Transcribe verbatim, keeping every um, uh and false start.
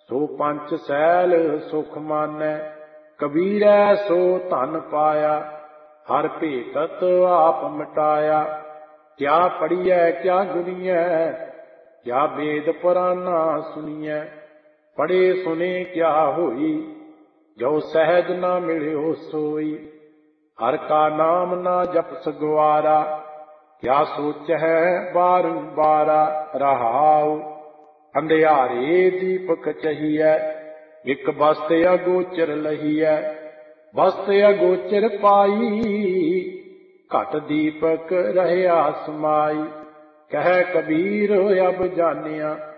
ਸੋ ਪੰਚ cell ਸੁਖ ਮਾਨੈ, ਕਬੀਰੈ ਸੋ ਧਨ ਪਾਇਆ। ਹਰ ਭੇਟਤ ਆਪ ਮਿਟਾਇਆ, ਕਿਆ ਪੜੀਐ ਕਿਆ ਗੁਨੀਐ, ਕਿਆ ਵੇਦ ਪੁਰਾਨਾ ਸੁਣੀਐ। ਪੜੇ ਸੁਨੇ ਕਿਆ ਹੋਈ, ਜੋ ਸਹਿਜ ਨਾ ਮਿਲਿਓ ਸੋਈ। ਹਰ ਕਾ ਨਾਮ ਨਾ ਜਪਸ ਗਵਾਰਾ, ਕਿਆ ਸੋਚਹਿ ਬਾਰੰਬਾਰਾ। ਰਹਾਉ ਅੰਧਿਆਰੇ ਦੀਪਕ ਚਹੀਐ, ਇਕ ਬਸਤ ਅਗੋਚਰ ਲਹੀਐ। ਬਸਤ ਅਗੋਚਰ ਪਾਈ, ਘਟ ਦੀਪਕ ਰਹਿਆ ਸਮਾਈ। ਕਹਿ ਕਬੀਰ ਅਬ ਜਾਨਿਆ,